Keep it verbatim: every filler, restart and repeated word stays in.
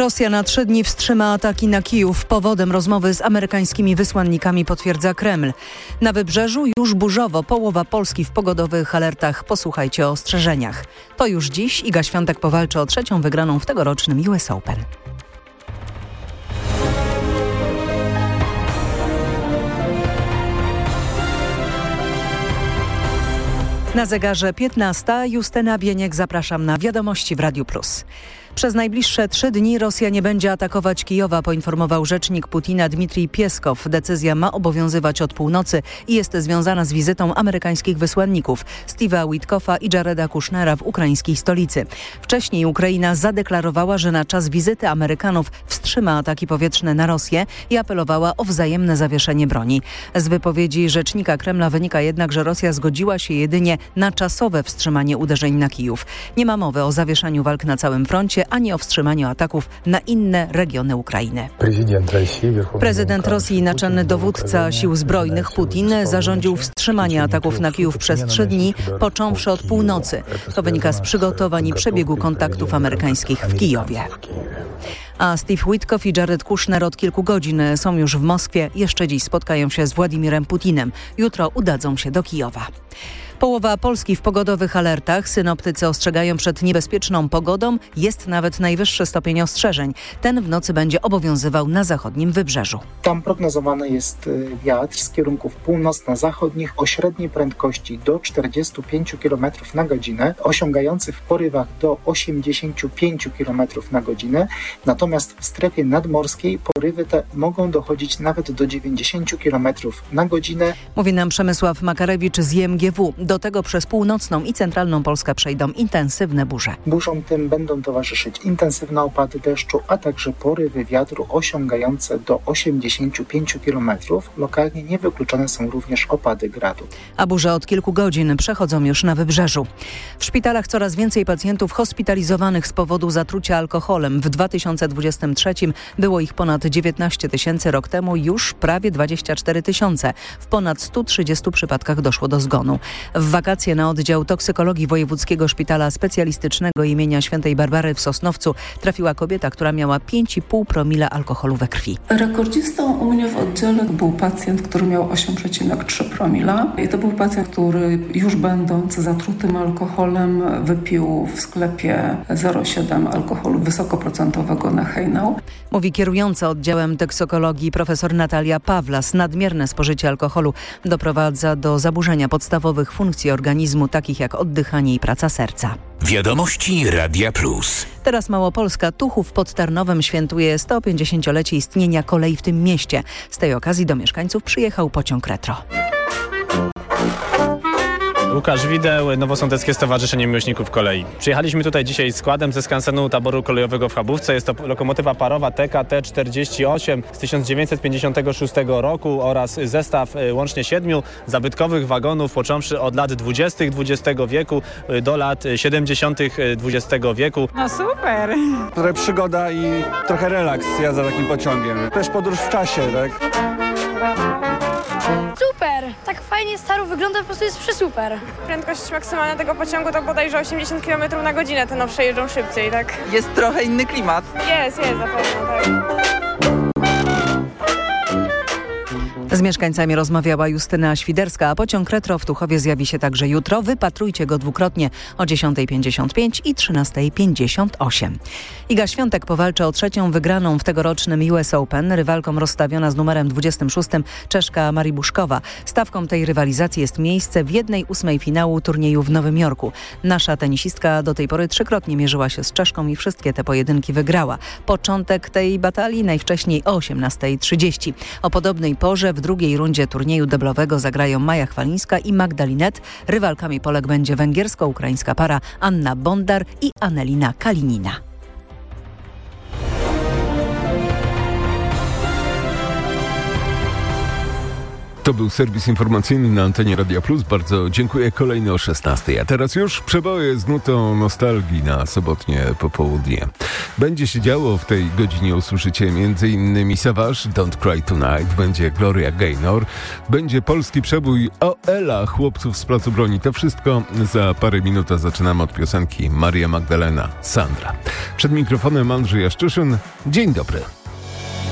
Rosja na trzy dni wstrzyma ataki na Kijów. Powodem rozmowy z amerykańskimi wysłannikami potwierdza Kreml. Na wybrzeżu już burzowo, połowa Polski w pogodowych alertach. Posłuchajcie o ostrzeżeniach. To już dziś Iga Świątek powalczy o trzecią wygraną w tegorocznym U S Open. Na zegarze piętnasta. Justyna Bieniek, zapraszam na Wiadomości w Radiu Plus. Przez najbliższe trzy dni Rosja nie będzie atakować Kijowa, poinformował rzecznik Putina Dmitrij Pieskow. Decyzja ma obowiązywać od północy i jest związana z wizytą amerykańskich wysłanników Steve'a Witkoffa i Jareda Kushnera w ukraińskiej stolicy. Wcześniej Ukraina zadeklarowała, że na czas wizyty Amerykanów wstrzyma ataki powietrzne na Rosję i apelowała o wzajemne zawieszenie broni. Z wypowiedzi rzecznika Kremla wynika jednak, że Rosja zgodziła się jedynie na czasowe wstrzymanie uderzeń na Kijów. Nie ma mowy o zawieszaniu walk na całym froncie, ani o wstrzymaniu ataków na inne regiony Ukrainy. Prezydent Rosji i naczelny dowódca sił zbrojnych Putin zarządził wstrzymanie ataków na Kijów przez trzy dni, począwszy od północy. To wynika z przygotowań i przebiegu kontaktów amerykańskich w Kijowie. A Steve Witkoff i Jared Kushner od kilku godzin są już w Moskwie. Jeszcze dziś spotkają się z Władimirem Putinem. Jutro udadzą się do Kijowa. Połowa Polski w pogodowych alertach. Synoptycy ostrzegają przed niebezpieczną pogodą. Jest nawet najwyższy stopień ostrzeżeń. Ten w nocy będzie obowiązywał na zachodnim wybrzeżu. Tam prognozowany jest wiatr z kierunków północno-zachodnich o średniej prędkości do czterdziestu pięciu kilometrów na godzinę, osiągający w porywach do osiemdziesięciu pięciu kilometrów na godzinę. Natomiast w strefie nadmorskiej porywy te mogą dochodzić nawet do dziewięćdziesięciu kilometrów na godzinę. Mówi nam Przemysław Makarewicz z I M G W. Do tego przez północną i centralną Polskę przejdą intensywne burze. Burzom tym będą towarzyszyć intensywne opady deszczu, a także porywy wiatru osiągające do osiemdziesięciu pięciu kilometrów. Lokalnie niewykluczone są również opady gradu. A burze od kilku godzin przechodzą już na wybrzeżu. W szpitalach coraz więcej pacjentów hospitalizowanych z powodu zatrucia alkoholem. W dwa tysiące dwudziestym trzecim było ich ponad dziewiętnaście tysięcy, rok temu już prawie dwadzieścia cztery tysiące. W ponad stu trzydziestu przypadkach doszło do zgonu. W wakacje na oddział toksykologii Wojewódzkiego Szpitala Specjalistycznego imienia Świętej Barbary w Sosnowcu trafiła kobieta, która miała pięć i pół promila alkoholu we krwi. Rekordzistą u mnie w oddziale był pacjent, który miał osiem przecinek trzy promila. I to był pacjent, który już będąc zatrutym alkoholem wypił w sklepie zero przecinek siedem alkoholu wysokoprocentowego na hejnał. Mówi kierująca oddziałem toksykologii profesor Natalia Pawlas. Nadmierne spożycie alkoholu doprowadza do zaburzenia podstawowych funkcji organizmu, takich jak oddychanie i praca serca. Wiadomości Radia Plus. Teraz Małopolska. Tuchów pod Tarnowem świętuje sto pięćdziesięciolecie istnienia kolei w tym mieście. Z tej okazji do mieszkańców przyjechał pociąg retro. Łukasz Wideł, Nowosądeckie Stowarzyszenie Miłośników Kolei. Przyjechaliśmy tutaj dzisiaj składem ze skansenu taboru kolejowego w Chabówce. Jest to lokomotywa parowa T K T czterdzieści osiem z tysiąc dziewięćset pięćdziesiątego szóstego roku oraz zestaw łącznie siedmiu zabytkowych wagonów, począwszy od lat dwudziestych dwudziestego wieku do lat siedemdziesiątych dwudziestego wieku. No super! Trochę przygoda i trochę relaks jazda takim pociągiem. Też podróż w czasie, tak? Super! Tak fajnie staro wygląda, po prostu jest przesuper. Prędkość maksymalna tego pociągu to bodajże osiemdziesiąt kilometrów na godzinę, te nowsze jeżdżą szybciej, tak? Jest trochę inny klimat. Jest, jest zapewne, tak. Z mieszkańcami rozmawiała Justyna Świderska, a pociąg retro w Tuchowie zjawi się także jutro. Wypatrujcie go dwukrotnie o dziesiątej pięćdziesiąt pięć i trzynastej pięćdziesiąt osiem. Iga Świątek powalczy o trzecią wygraną w tegorocznym U S Open. Rywalką rozstawiona z numerem dwudziestym szóstym Czeszka Marii Buszkowa. Stawką tej rywalizacji jest miejsce w jednej ósmej finału turnieju w Nowym Jorku. Nasza tenisistka do tej pory trzykrotnie mierzyła się z Czeszką i wszystkie te pojedynki wygrała. Początek tej batalii najwcześniej o osiemnastej trzydzieści. O podobnej porze w drugiej rundzie turnieju deblowego zagrają Maja Chwalińska i Magdalinet. Rywalkami Polek będzie węgiersko-ukraińska para Anna Bondar i Anelina Kalinina. To był serwis informacyjny na antenie Radia Plus. Bardzo dziękuję. Kolejny o szesnastej. A teraz już przeboje z nutą nostalgii na sobotnie popołudnie. Będzie się działo w tej godzinie, usłyszycie m.in. Savage, Don't Cry Tonight, będzie Gloria Gaynor, będzie polski przebój o Ela, chłopców z Placu Broni. To wszystko za parę minut, a zaczynamy od piosenki Maria Magdalena, Sandra. Przed mikrofonem Andrzej Jaszczuszyn. Dzień dobry.